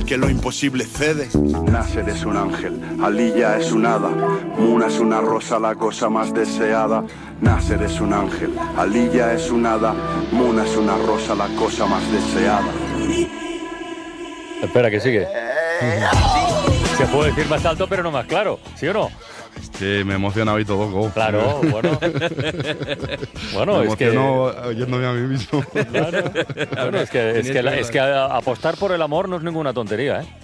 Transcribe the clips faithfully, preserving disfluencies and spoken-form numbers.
que lo imposible cede. Nasser es un ángel, Aliyah es un hada, Muna es una rosa, la cosa más deseada. Nasser es un ángel, Aliyah es un hada, Muna es una rosa, la cosa más deseada. Espera, que sigue. Se puede decir más alto, pero no más claro, ¿sí o no? Que me he emocionado y todo. Go. Claro, bueno. Bueno, me es que... oyéndome a mí mismo. Claro. Bueno, es que, es, que la, es que apostar por el amor no es ninguna tontería, ¿eh?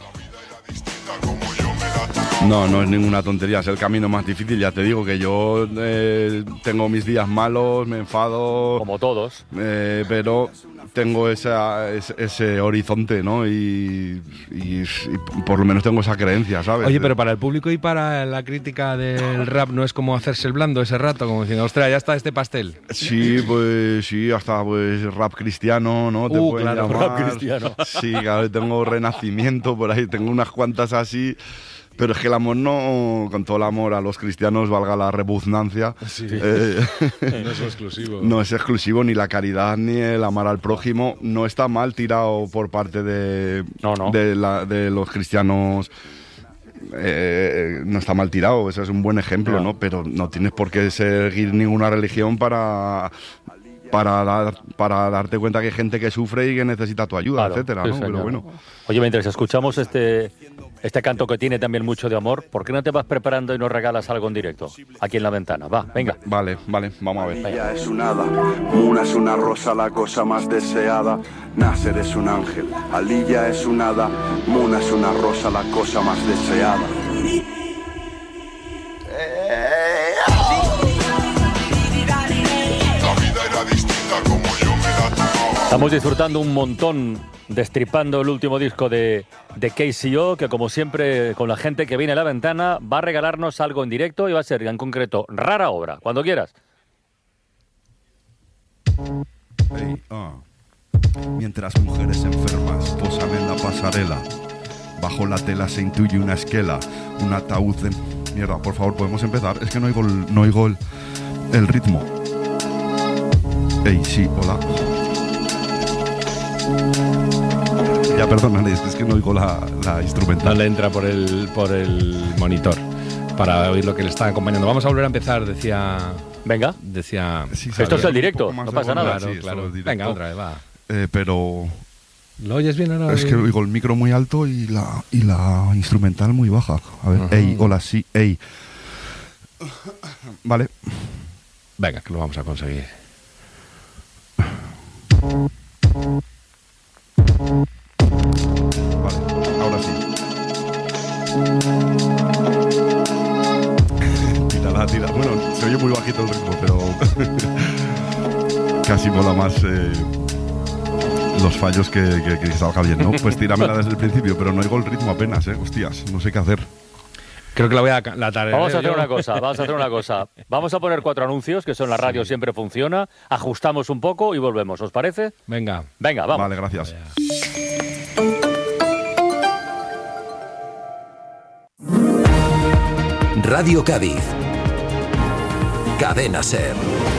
No, no es ninguna tontería, es el camino más difícil. Ya te digo que yo eh, tengo mis días malos, me enfado... Como todos. Eh, pero tengo esa, ese, ese horizonte, ¿no? Y, y, y por lo menos tengo esa creencia, ¿sabes? Oye, pero para el público y para la crítica del rap no es como hacerse el blando ese rato, como diciendo, ostras, ya está este pastel. Sí, pues sí, hasta pues rap cristiano, ¿no? Te uh, pueden claro, llamar. Rap cristiano. Sí, claro, tengo Renacimiento por ahí, tengo unas cuantas así. Pero es que el amor no, con todo el amor a los cristianos, valga la repugnancia, sí. eh, no es exclusivo. No es exclusivo, ni la caridad ni el amar al prójimo. No está mal tirado por parte de, no, no. de, la, de los cristianos. Eh, no está mal tirado, ese es un buen ejemplo, no. ¿no? Pero no tienes por qué seguir ninguna religión para... Para, dar, para darte cuenta que hay gente que sufre y que necesita tu ayuda, claro, etcétera, ¿no? Sí, pero bueno. Oye, mientras escuchamos este, este canto que tiene también mucho de amor, ¿por qué no te vas preparando y nos regalas algo en directo? Aquí en La Ventana, va, venga. Vale, vale, vamos a ver. Aliyah es un hada, Muna es una rosa, la cosa más deseada. Nasser es un ángel, Aliyah es un hada, Muna es una rosa, la cosa más deseada. Estamos disfrutando un montón, destripando el último disco de, de K C O, que como siempre, con la gente que viene a La Ventana, va a regalarnos algo en directo y va a ser, en concreto, Rara Obra, cuando quieras. Hey, uh. Mientras mujeres enfermas posan en la pasarela, bajo la tela se intuye una esquela, un ataúd de... Mierda, por favor, ¿podemos empezar? Es que no oigo el, no oigo el, el ritmo. Ey, sí, hola. Ya, perdóname, es que no oigo la, la instrumental. No le entra por el, por el monitor para oír lo que le está acompañando. Vamos a volver a empezar, decía... Venga. Decía... Sí, esto es el directo, no pasa nada. Claro, sí, claro. Venga, otra vez, va. Eh, pero... ¿Lo oyes bien ahora? Es que oigo el micro muy alto y la, y la instrumental muy baja. A ver, uh-huh. Ey, hola, sí, ey. Vale. Venga, que lo vamos a conseguir. Vale, ahora sí. Tírala, tira. Bueno, se oye muy bajito el ritmo, pero casi mola más eh, los fallos que, que, que salga bien, ¿no? Pues tíramela desde el principio, pero no oigo el ritmo apenas, ¿eh? Hostias, no sé qué hacer. Creo que la voy a la tarea. Vamos a hacer una cosa, vamos a hacer una cosa. Vamos a poner cuatro anuncios, que son la radio, sí. Siempre funciona. Ajustamos un poco y volvemos, ¿os parece? Venga. Venga, vamos. Vale, gracias. Radio Cádiz. Cadena SER.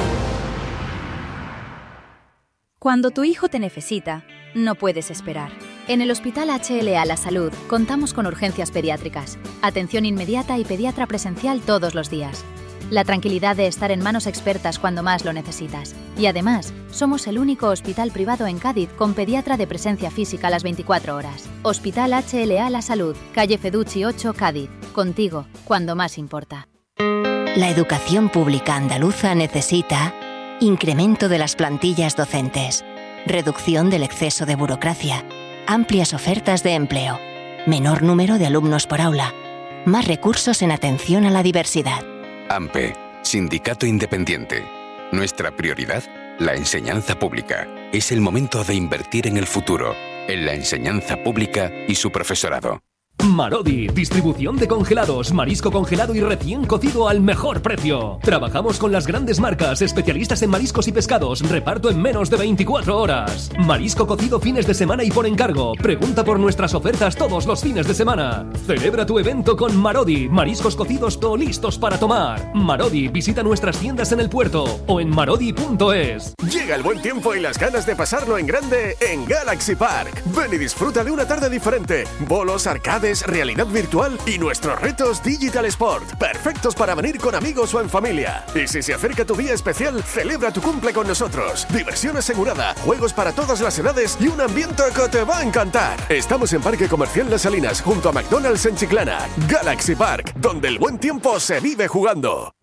Cuando tu hijo te necesita, no puedes esperar. En el Hospital H L A La Salud contamos con urgencias pediátricas, atención inmediata y pediatra presencial todos los días. La tranquilidad de estar en manos expertas cuando más lo necesitas. Y además, somos el único hospital privado en Cádiz con pediatra de presencia física a las veinticuatro horas. Hospital H L A La Salud, calle Feducci ocho, Cádiz. Contigo, cuando más importa. La educación pública andaluza necesita incremento de las plantillas docentes, reducción del exceso de burocracia, amplias ofertas de empleo, menor número de alumnos por aula, más recursos en atención a la diversidad. AMPE, Sindicato Independiente. Nuestra prioridad, la enseñanza pública. Es el momento de invertir en el futuro, en la enseñanza pública y su profesorado. Marodi, distribución de congelados, marisco congelado y recién cocido al mejor precio. Trabajamos con las grandes marcas, especialistas en mariscos y pescados, reparto en menos de veinticuatro horas. Marisco cocido fines de semana y por encargo. Pregunta por nuestras ofertas todos los fines de semana. Celebra tu evento con Marodi, mariscos cocidos todo listos para tomar. Marodi, visita nuestras tiendas en el puerto o en marodi punto es. Llega el buen tiempo y las ganas de pasarlo en grande en Galaxy Park. Ven y disfruta de una tarde diferente. Bolos, arcades, realidad virtual y nuestros retos Digital Sport. Perfectos para venir con amigos o en familia. Y si se acerca tu día especial, celebra tu cumple con nosotros. Diversión asegurada, juegos para todas las edades y un ambiente que te va a encantar. Estamos en Parque Comercial Las Salinas, junto a McDonald's en Chiclana. Galaxy Park, donde el buen tiempo se vive jugando.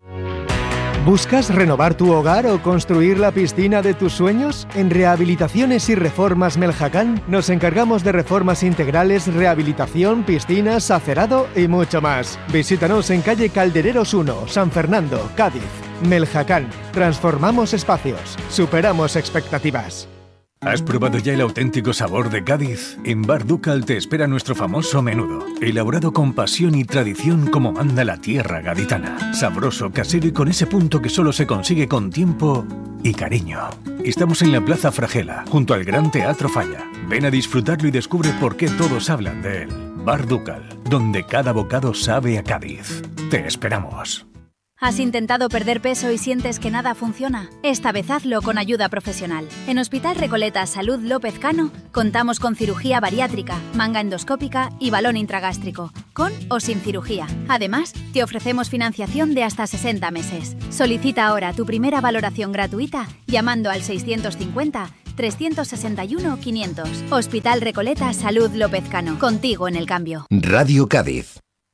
¿Buscas renovar tu hogar o construir la piscina de tus sueños? En Rehabilitaciones y Reformas Meljacán nos encargamos de reformas integrales, rehabilitación, piscinas, acerado y mucho más. Visítanos en calle Caldereros uno, San Fernando, Cádiz. Meljacán. Transformamos espacios. Superamos expectativas. ¿Has probado ya el auténtico sabor de Cádiz? En Bar Ducal te espera nuestro famoso menudo, elaborado con pasión y tradición como manda la tierra gaditana. Sabroso, casero y con ese punto que solo se consigue con tiempo y cariño. Estamos en la Plaza Fragela, junto al Gran Teatro Falla. Ven a disfrutarlo y descubre por qué todos hablan de él. Bar Ducal, donde cada bocado sabe a Cádiz. Te esperamos. ¿Has intentado perder peso y sientes que nada funciona? Esta vez hazlo con ayuda profesional. En Hospital Recoleta Salud López Cano contamos con cirugía bariátrica, manga endoscópica y balón intragástrico, con o sin cirugía. Además, te ofrecemos financiación de hasta sesenta meses. Solicita ahora tu primera valoración gratuita llamando al seiscientos cincuenta, trescientos sesenta y uno, quinientos. Hospital Recoleta Salud López Cano. Contigo en el cambio. Radio Cádiz.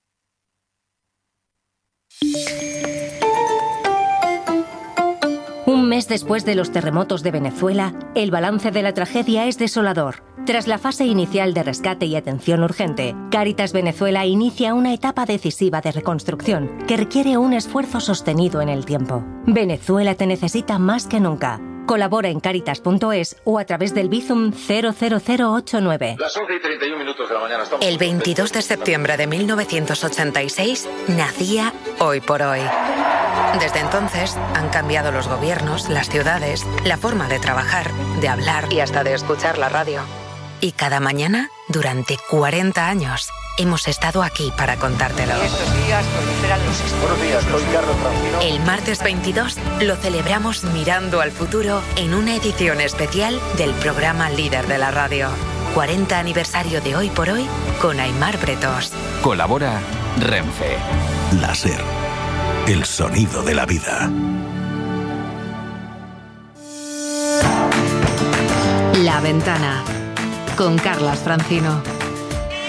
Un mes después de los terremotos de Venezuela, el balance de la tragedia es desolador. Tras la fase inicial de rescate y atención urgente, Cáritas Venezuela inicia una etapa decisiva de reconstrucción que requiere un esfuerzo sostenido en el tiempo. Venezuela te necesita más que nunca. Colabora en caritas punto es o a través del Bizum cero cero cero ocho nueve. Las once y treinta y un minutos de la mañana estamos... El veintidós de septiembre de mil novecientos ochenta y seis nacía Hoy por Hoy. Desde entonces han cambiado los gobiernos, las ciudades, la forma de trabajar, de hablar y hasta de escuchar la radio. Y cada mañana, durante cuarenta años, hemos estado aquí para contártelo. Estos días proliferan los... Buenos días, soy Carlos Francino. El martes veintidós lo celebramos mirando al futuro en una edición especial del programa líder de la radio. cuarenta aniversario de Hoy por Hoy con Aimar Bretos. Colabora Renfe. Láser. El sonido de la vida. La Ventana con Carlas Francino.